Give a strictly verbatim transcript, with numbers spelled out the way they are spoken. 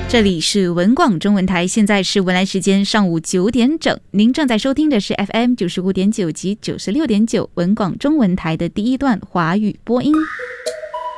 这里是文广中文台，现在是文莱时间上午九点整。您正在收听的是 F M 九十五点九及九十六点九文广中文台的第一段华语播音。